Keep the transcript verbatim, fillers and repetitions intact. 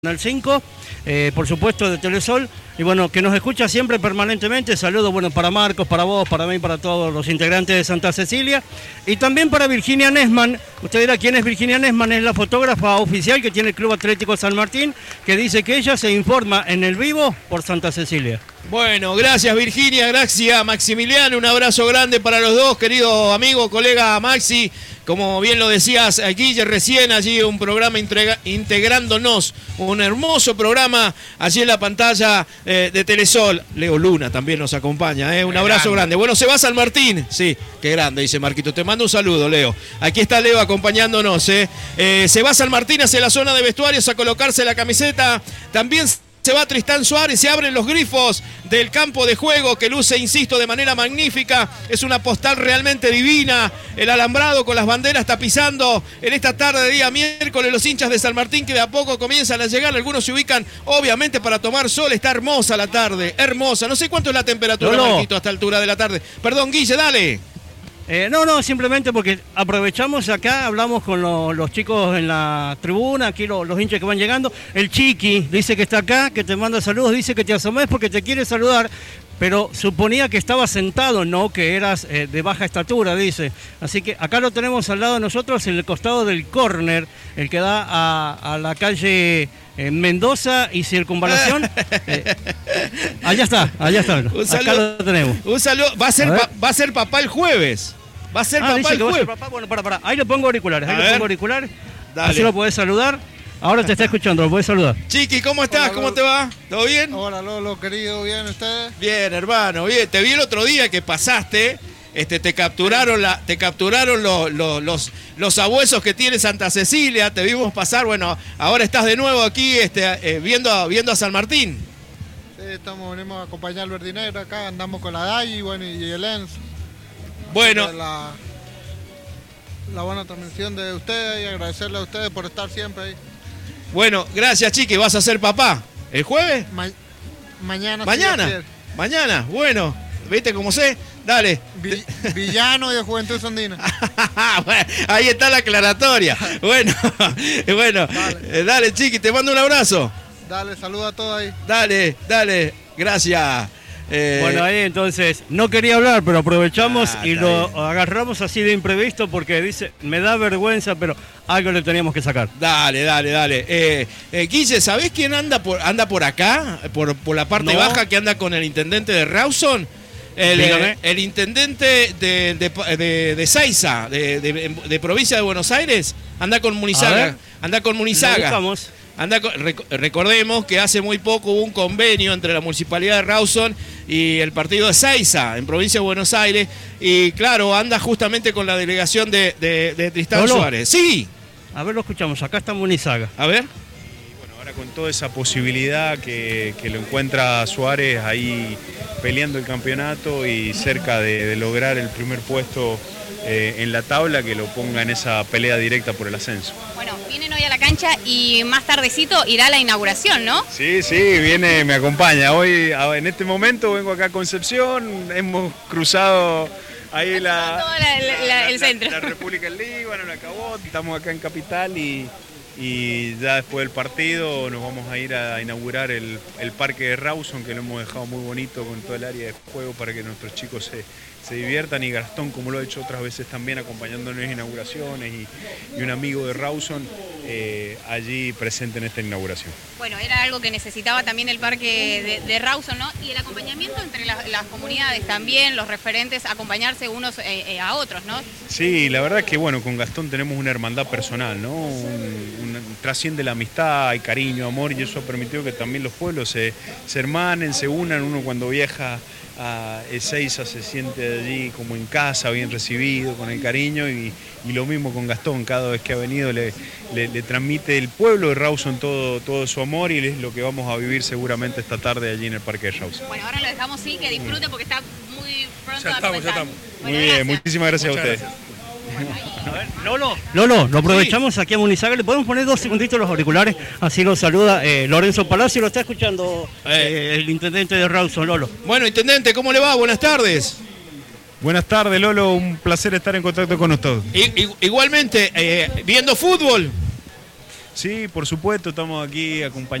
Canal cinco, eh, por supuesto de Telesol, y bueno, que nos escucha siempre permanentemente. Saludos, bueno, para Marcos, para vos, para mí, para todos los integrantes de Santa Cecilia, y también para Virginia Nesman. Usted dirá, ¿quién es Virginia Nesman? Es la fotógrafa oficial que tiene el Club Atlético San Martín, que dice que ella se informa en el vivo por Santa Cecilia. Bueno, gracias Virginia, gracias Maximiliano, un abrazo grande para los dos, querido amigo, colega Maxi. Como bien lo decías, Guille, recién allí un programa integrándonos, un hermoso programa allí en la pantalla eh, de Telesol. Leo Luna también nos acompaña, ¿eh? Un abrazo grande. grande. Bueno, se va San Martín. Sí, qué grande, dice Marquito. Te mando un saludo, Leo. Aquí está Leo acompañándonos. ¿eh? Eh, se va San Martín hacia la zona de vestuarios a colocarse la camiseta. También se va Tristán Suárez, se abren los grifos del campo de juego que luce, insisto, de manera magnífica. Es una postal realmente divina. El alambrado con las banderas tapizando en esta tarde de día miércoles los hinchas de San Martín que de a poco comienzan a llegar. Algunos se ubican obviamente para tomar sol. Está hermosa la tarde, hermosa. No sé cuánto es la temperatura, no, no. Marquito, a esta altura de la tarde. Perdón, Guille, dale. Eh, no, no, simplemente porque aprovechamos acá, hablamos con lo, los chicos en la tribuna, aquí lo, los hinchas que van llegando. El Chiqui dice que está acá, que te manda saludos, dice que te asomes porque te quiere saludar, pero suponía que estabas sentado, no que eras eh, de baja estatura, dice. Así que acá lo tenemos al lado de nosotros, en el costado del córner, el que da a, a la calle eh, Mendoza y Circunvalación. eh, allá está, allá está. Un saludo, acá lo tenemos. Un saludo, va a ser, a pa, va a ser papá el jueves. Va a ser ah, papá dice el que jueves. Va a ser papá. Bueno, para, para. Ahí lo pongo auriculares, ahí a lo ver. pongo auriculares. Dale. Así lo podés saludar. Ahora te está escuchando, lo podés saludar. Chiqui, ¿cómo estás? Hola, ¿Cómo te va? ¿Todo bien? Hola, Lolo, querido, ¿bien ustedes? Bien, hermano, bien. Te vi el otro día que pasaste, este, te capturaron la, te capturaron los, los, los, los sabuesos que tiene Santa Cecilia, te vimos pasar, bueno, ahora estás de nuevo aquí este, eh, viendo, viendo a San Martín. Sí, estamos, venimos a acompañar al verdinegro acá, andamos con la Dai, bueno, y el Enzo. Bueno. La, la buena transmisión de ustedes y agradecerle a ustedes por estar siempre ahí. Bueno, gracias, Chiqui. ¿Vas a ser papá el jueves? Ma mañana. ¿Mañana? Sí, mañana, bueno. ¿Viste cómo sé? Dale. Vi villano de Juventud Sandina. Bueno, ahí está la aclaratoria. Bueno, bueno. Dale. Dale, Chiqui, te mando un abrazo. Dale, saluda a todos ahí. Dale, dale. Gracias. Eh, bueno, ahí entonces, no quería hablar, pero aprovechamos ah, y lo bien. agarramos así de imprevisto porque dice, me da vergüenza, pero algo le teníamos que sacar. Dale, dale, dale. Eh, eh, Guille, ¿sabés quién anda por anda por acá? Por, por la parte no. baja, que anda con el intendente de Rawson. El, eh, el intendente de, de, de, de Seiza, de, de, de provincia de Buenos Aires, anda con Munizaga. Anda con Munizaga. Anda, recordemos que hace muy poco hubo un convenio entre la Municipalidad de Rawson y el partido de Seiza, en provincia de Buenos Aires, y claro, anda justamente con la delegación de, de, de Tristán Lolo. Suárez. Sí. A ver, lo escuchamos, acá está Munizaga. A ver. Y bueno, ahora con toda esa posibilidad que, que lo encuentra Suárez ahí peleando el campeonato y cerca de, de lograr el primer puesto eh, en la tabla, que lo ponga en esa pelea directa por el ascenso. Bueno, vienen hoy a la cancha y más tardecito irá a la inauguración, ¿no? Sí, sí, viene, me acompaña. Hoy, en este momento, vengo acá a Concepción, hemos cruzado ahí la, todo la, la, la, el la, centro. La, la República del Líbano, la Cabot, estamos acá en Capital y, y ya después del partido nos vamos a ir a inaugurar el, el parque de Rawson, que lo hemos dejado muy bonito con todo el área de juego para que nuestros chicos se... se diviertan, y Gastón, como lo ha hecho otras veces también, acompañándonos en inauguraciones, y, y un amigo de Rawson eh, allí presente en esta inauguración. Bueno, era algo que necesitaba también el parque de, de Rawson, ¿no? Y el acompañamiento entre la, las comunidades también, los referentes, acompañarse unos eh, eh, a otros, ¿no? Sí, la verdad es que bueno, con Gastón tenemos una hermandad personal, ¿no? Un, un, trasciende la amistad, hay cariño, amor, y eso ha permitido que también los pueblos se, se hermanen, se unan. Uno cuando viaja a Ezeiza se siente allí como en casa, bien recibido, con el cariño, y, y lo mismo con Gastón. Cada vez que ha venido le, le, le transmite el pueblo de Rawson todo, todo su amor, y es lo que vamos a vivir seguramente esta tarde allí en el parque de Rawson. Bueno, ahora lo dejamos, sí, que disfrute porque está muy pronto ya a estamos, comenzar. ya estamos. Bueno, muy bien, gracias. muchísimas gracias Muchas a ustedes. Gracias. A ver, Lolo, Lolo, lo aprovechamos sí. aquí a Munizaga. Le podemos poner dos segunditos los auriculares, así lo saluda eh, Lorenzo Palacio, lo está escuchando eh, el intendente de Rawson, Lolo. Bueno, intendente, ¿cómo le va? Buenas tardes. Buenas tardes, Lolo, un placer estar en contacto con ustedes. I, igualmente, eh, viendo fútbol. Sí, por supuesto, estamos aquí acompañando.